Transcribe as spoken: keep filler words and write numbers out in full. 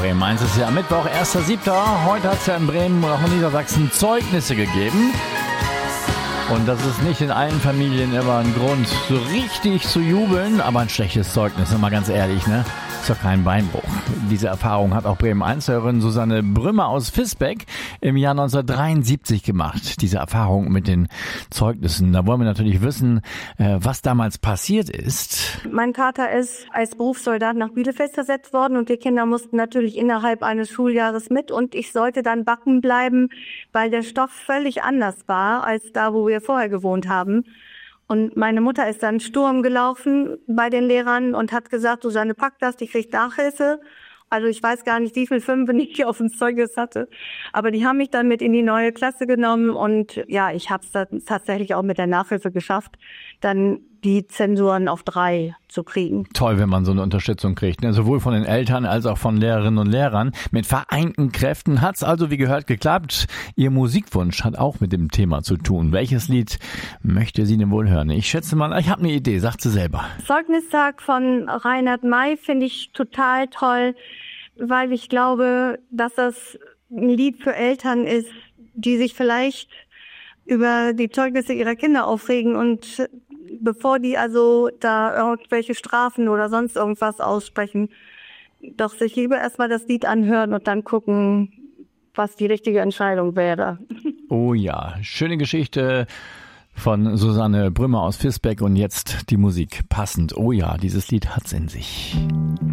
Bremen eins ist ja Mittwoch, erster siebter Heute hat es ja in Bremen und auch in Niedersachsen Zeugnisse gegeben. Und das ist nicht in allen Familien immer ein Grund, so richtig zu jubeln, aber ein schlechtes Zeugnis, mal ganz ehrlich, ne? Ist doch kein Beinbruch. Diese Erfahrung hat auch Bremen eins-Hörerin Susanne Brümmer aus Visbeck im Jahr neunzehnhundertdreiundsiebzig gemacht. Diese Erfahrung mit den Zeugnissen. Da wollen wir natürlich wissen, was damals passiert ist. Mein Vater ist als Berufssoldat nach Bielefeld versetzt worden und die Kinder mussten natürlich innerhalb eines Schuljahres mit und ich sollte dann backen bleiben, weil der Stoff völlig anders war als da, wo wir vorher gewohnt haben. Und meine Mutter ist dann Sturm gelaufen bei den Lehrern und hat gesagt, Susanne, pack das, die kriegt Nachhilfe. Also ich weiß gar nicht, wie viel Fünfe ich auf dem Zeugnis hatte. Aber die haben mich dann mit in die neue Klasse genommen und ja, ich habe es dann tatsächlich auch mit der Nachhilfe geschafft, dann die Zensuren auf drei zu kriegen. Toll, wenn man so eine Unterstützung kriegt, ne? Sowohl von den Eltern als auch von Lehrerinnen und Lehrern. Mit vereinten Kräften hat's also, wie gehört, geklappt. Ihr Musikwunsch hat auch mit dem Thema zu tun. Welches Lied möchte sie denn wohl hören? Ich schätze mal, ich habe eine Idee, sagt sie selber. Zeugnistag von Reinhard May finde ich total toll, weil ich glaube, dass das ein Lied für Eltern ist, die sich vielleicht über die Zeugnisse ihrer Kinder aufregen und bevor die also da irgendwelche Strafen oder sonst irgendwas aussprechen, doch sich lieber erstmal das Lied anhören und dann gucken, was die richtige Entscheidung wäre. Oh ja, schöne Geschichte von Susanne Brümmer aus Visbeck und jetzt die Musik passend. Oh ja, dieses Lied hat's in sich.